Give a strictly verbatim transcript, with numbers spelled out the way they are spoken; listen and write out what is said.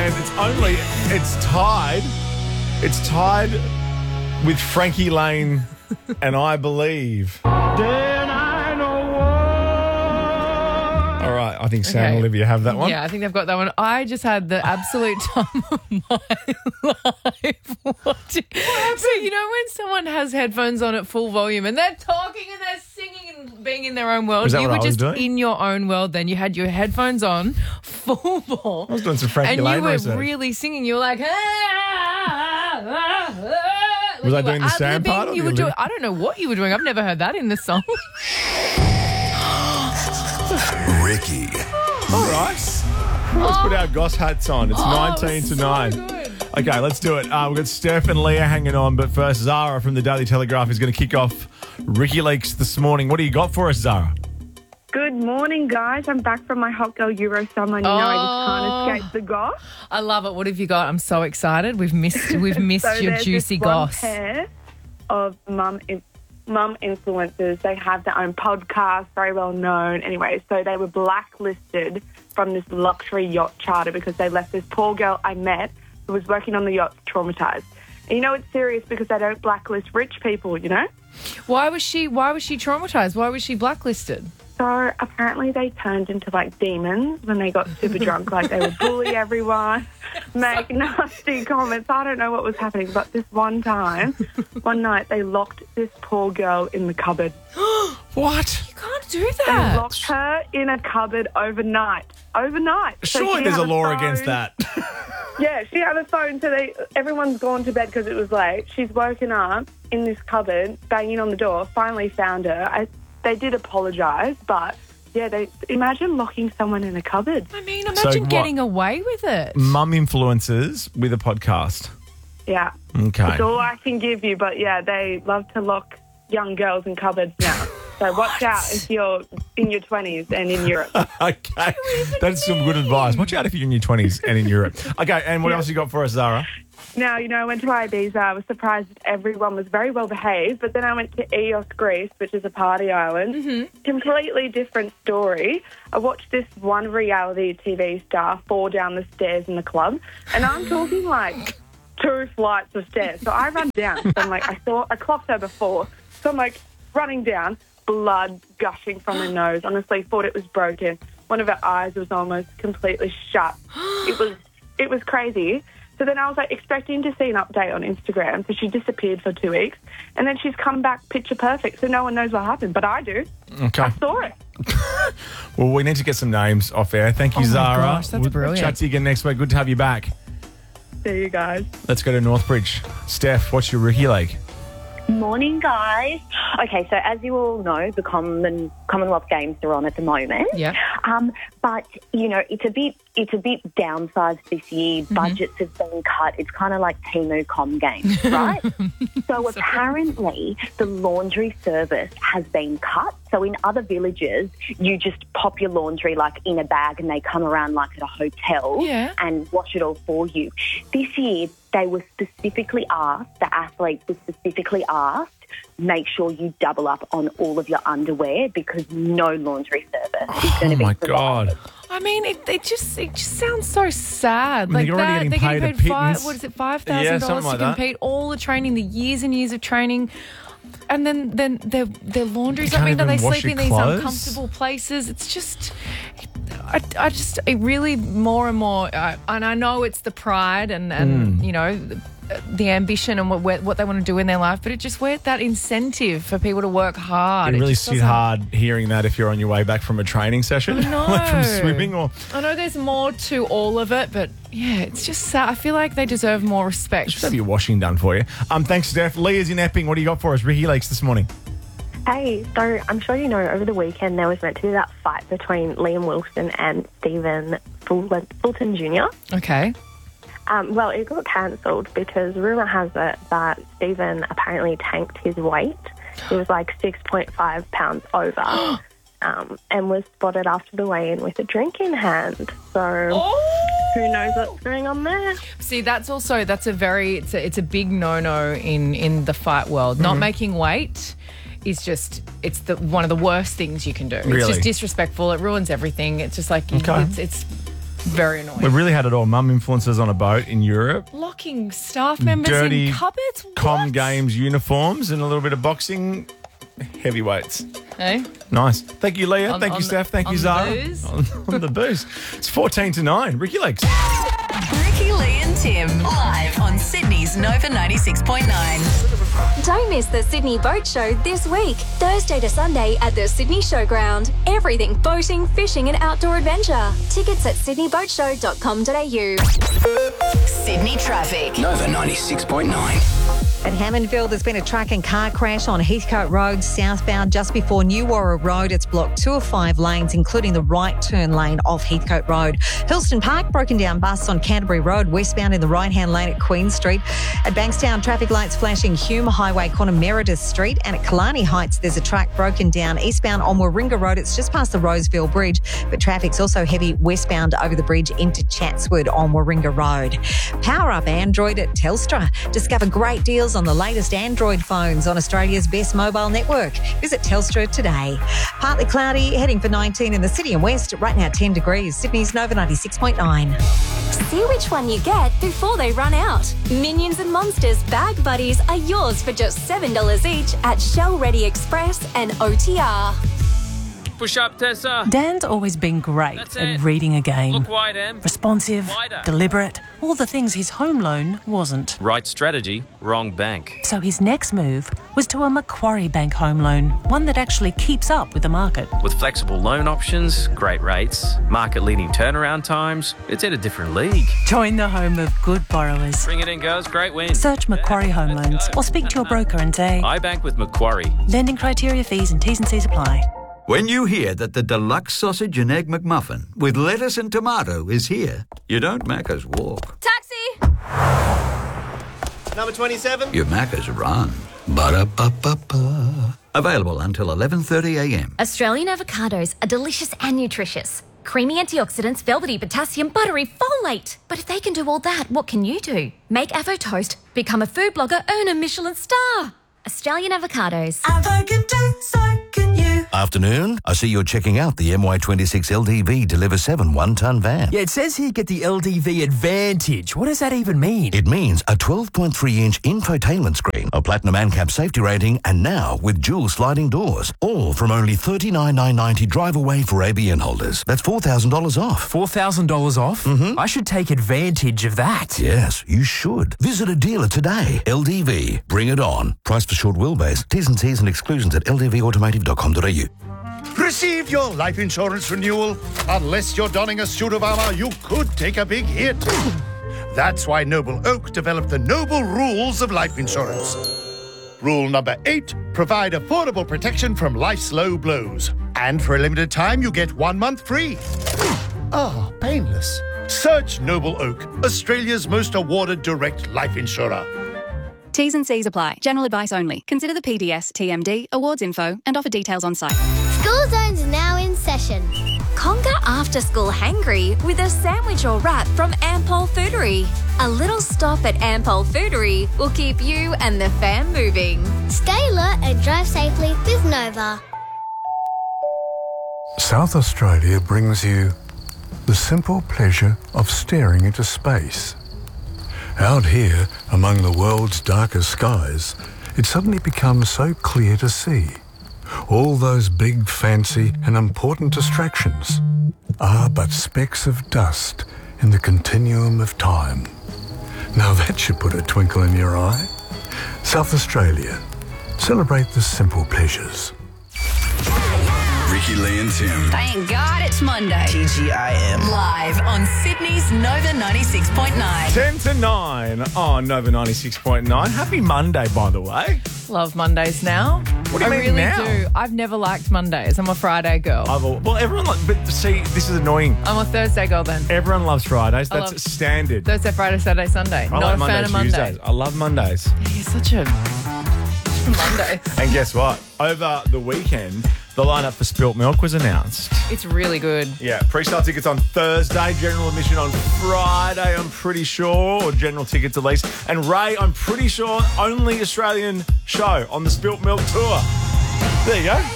and it's only, it's tied, it's tied with Frankie Lane and I Believe. Then I know what. All right, I think Sam Okay. and Olivia have that one. Yeah, I think they've got that one. I just had the absolute time of my life watching. So, you know when someone has headphones on at full volume and they're talking and they're singing and being in their own world? Was that you what were I was just doing? in your own world then. You had your headphones on, full ball. I was doing some Frankie And Lane you were research. really singing. You were like, ah, ah, ah, ah. Was You I were doing the Sam ad-libbing. part or You the were doing, Olivia? I don't know what you were doing. I've never heard that in the song. Ricky. All right. Let's put our Goss hats on. It's Oh, nineteen it to was so nine. good. Okay, let's do it. Uh, we've got Steph and Leah hanging on, but first, Zara from the Daily Telegraph is going to kick off Ricky Leaks this morning. What do you got for us, Zara? Good morning, guys. I'm back from my Hot Girl Euro summer, and you know I just can't escape the goss. I love it. What have you got? I'm so excited. We've missed we've missed So your there's juicy this one goss. pair of mum in, mum influencers. They have their own podcast, very well known. Anyway, so they were blacklisted from this luxury yacht charter because they left this poor girl I met who was working on the yacht traumatized. And you know it's serious because they don't blacklist rich people, you know? Why was she why was she traumatized? Why was she blacklisted? So apparently they turned into like demons when they got super drunk. Like they would bully everyone, make nasty comments. I don't know what was happening, but this one time, one night, they locked this poor girl in the cupboard. What? You can't do They that. locked her in a cupboard overnight. Overnight. So Surely she there's a had law phone. against that. Yeah, she had a phone, so they, everyone's gone to bed because it was late. She's woken up in this cupboard, banging on the door, finally found her. I, they did apologise, but, yeah, they imagine locking someone in a cupboard. I mean, So imagine what? getting away with it. Mum influencers with a podcast. Yeah. Okay. That's all I can give you, but, yeah, they love to lock young girls in cupboards now. So watch out if you're in your twenties and in Europe. Okay. That's some good advice. Watch out if you're in your twenties and in Europe. Okay, and what else you got for us, Zara? Now, you know, I went to Ibiza. I was surprised everyone was very well behaved, but then I went to Ios, Greece, which is a party island. Mm-hmm. Completely different story. I watched this one reality T V star fall down the stairs in the club, and I'm talking like two flights of stairs. So I run down. So I'm like, I saw, I clocked her before. So I'm like running down, blood gushing from her nose. Honestly, thought it was broken. One of her eyes was almost completely shut. It was, it was crazy. So then I was like expecting to see an update on Instagram. So she disappeared for two weeks, and then she's come back picture perfect. So no one knows what happened, but I do. Okay. I saw it. Well, we need to get some names off air. Thank you, Oh my Zara. gosh, that's we'll brilliant. chat to you again next week. Good to have you back. See you guys. Let's go to Northbridge. Steph, what's your Ricky Lake? Morning, guys. Okay, so as you all know, the Common, Commonwealth Games are on at the moment. Yeah. Um, but you know, it's a bit, it's a bit downsized this year. Mm-hmm. Budgets have been cut. It's kind of like Temu Com Games, right? So apparently, the laundry service has been cut. So in other villages, you just pop your laundry like in a bag, and they come around like at a hotel Yeah. and wash it all for you. This year, they were specifically asked, the athletes were specifically asked, make sure you double up on all of your underwear because no laundry service is going Oh, to be my provided. God. I mean, it, it just it just sounds so sad. I mean, Like you're already that, getting they're paid a getting paid five. pittance. What is it? Five Yeah, thousand something dollars to like that. compete. All the training, the years and years of training, and then then their their laundries. You I can't mean, that they even wash sleep in your these clothes? uncomfortable places. It's just. I, I just it really more and more, uh, and I know it's the pride and, and Hmm. you know the, the ambition and what what they want to do in their life, but it just where that incentive for people to work hard. It It really just sit doesn't- hard hearing that if you're on your way back from a training session, I like from know. swimming or. I know there's more to all of it, but yeah, it's just sad. I feel like they deserve more respect. Just have your washing done for you. Um, thanks, Steph. Leah's in Epping. What do you got for us? Ricky Lakes this morning. Hey, so I'm sure you know over the weekend there was meant to be that fight between Liam Wilson and Stephen Ful- Fulton Junior Okay. Um, well, it got cancelled because rumour has it that Stephen apparently tanked his weight. He was like six point five pounds over um, and was spotted after the weigh-in with a drink in hand. So who knows what's going on there? See, that's also that's a very it's a, it's a big no-no in in the fight world. Not making weight is just it's the one of the worst things you can do. It's Really? just disrespectful. It ruins everything. It's just like Okay. it's, it's Very annoying. We really had it all. Mum influencers on a boat in Europe. Locking staff members Dirty in cupboards? Com What? Games uniforms and a little bit of boxing. Heavyweights. Hey? Nice. Thank you, Leah. On- Thank on you, the- Steph. Thank on you, the Zara. booze? On, on the booze. It's fourteen to nine. Ricky Lakes. Ricky, Lee and Tim, live on Sydney's Nova ninety-six point nine. Don't miss the Sydney Boat Show this week, Thursday to Sunday at the Sydney Showground. Everything boating, fishing and outdoor adventure. Tickets at sydney boat show dot com dot a u. Sydney traffic. Nova ninety-six point nine. At Hammondville, there's been a truck and car crash on Heathcote Road, southbound, just before New Warra Road. It's blocked two of five lanes, including the right turn lane off Heathcote Road. Hillston Park, broken down bus on Canterbury Road, westbound in the right-hand lane at Queen Street. At Bankstown, traffic lights flashing Hume Highway, corner Meredith Street. And at Killarney Heights, there's a truck broken down eastbound on Warringah Road. It's just past the Roseville Bridge, but traffic's also heavy westbound over the bridge into Chatswood on Warringah Road. Power up Android at Telstra. Discover great deals on the latest Android phones on Australia's best mobile network. Visit Telstra today. Partly cloudy, heading for nineteen in the city and west. Right now, ten degrees. Sydney's Nova ninety-six point nine. See which one you get before they run out. Minions and Monsters Bag Buddies are yours for just seven dollars each at Shell Ready Express and O T R. Push up, Tessa. Dan's always been great That's at it. reading a game. Look wide, Em. Responsive, Wider. deliberate, all the things his home loan wasn't. Right strategy, wrong bank. So his next move was to a Macquarie Bank home loan, one that actually keeps up with the market. With flexible loan options, great rates, market-leading turnaround times, it's in a different league. Join the home of good borrowers. Bring it in, girls. Great win. Search Macquarie Home Loans or speak to your broker and say, I bank with Macquarie. lending criteria, fees and T's and C's apply. When you hear that the deluxe sausage and egg McMuffin with lettuce and tomato is here, you don't Macca's walk. Taxi! Number twenty-seven. You Macca's run. Ba-da-ba-ba-ba. Available until eleven thirty a m. Australian avocados are delicious and nutritious. Creamy antioxidants, velvety potassium, buttery folate. But if they can do all that, what can you do? Make Avo Toast, become a food blogger, earn a Michelin star. Australian avocados. Avo can do, so can you. Afternoon. I see you're checking out the M Y twenty-six L D V Deliver seven one-ton van. Yeah, it says here get the L D V Advantage. What does that even mean? It means a twelve point three inch infotainment screen, a platinum ANCAP safety rating, and now with dual sliding doors. All from only thirty-nine thousand nine hundred ninety dollars drive away for A B N holders. That's four thousand dollars off. four thousand dollars off? Mm-hmm. I should take advantage of that. Yes, you should. Visit a dealer today. L D V. Bring it on. Price for short wheelbase. T's and C's and exclusions at l d v automotive dot com dot a u. Received your life insurance renewal? Unless you're donning a suit of armor, you could take a big hit. That's why Noble Oak developed the Noble Rules of Life Insurance. Rule number eight, provide affordable protection from life's low blows. And for a limited time, you get one month free. Ah, painless. Search Noble Oak, Australia's most awarded direct life insurer. T's and C's apply. General advice only. Consider the P D S, T M D, awards info, and offer details on site. School Zone's now in session. Conquer after school hangry with a sandwich or wrap from Ampol Foodery. A little stop at Ampol Foodery will keep you and the fam moving. Stay alert and drive safely with Nova. South Australia brings you the simple pleasure of staring into space. Out here, among the world's darkest skies, it suddenly becomes so clear to see. All those big, fancy and important distractions are but specks of dust in the continuum of time. Now that should put a twinkle in your eye. South Australia. Celebrate the simple pleasures. Ricky, Lee and Tim. Thank God it's Monday. T G I M. Live on Sydney's Nova ninety-six point nine. ten to nine on Nova ninety-six point nine. Happy Monday, by the way. Love Mondays now. What do you I mean really now? do. I've never liked Mondays. I'm a Friday girl. I've al- well, everyone like, but see, this is annoying. I'm a Thursday girl then. Everyone loves Fridays. I That's love standard. Thursday, Friday, Saturday, Sunday. I Not like a Monday, fan of Monday. Tuesdays. I love Mondays. You're such a Monday. And guess what? Over the weekend, the lineup for Spilt Milk was announced. It's really good. Yeah, pre-sale tickets on Thursday, general admission on Friday, I'm pretty sure, or general tickets at least. And Ray, I'm pretty sure, only Australian show on the Spilt Milk tour. There you go.